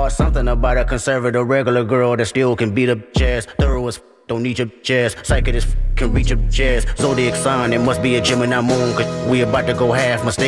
something about a conservative regular girl that still can beat up jazz. Thorough as don't need your jazz. Psychic as can reach your jazz. Zodiac sign, it must be a Gemini moon, cause we about to go half. Mistake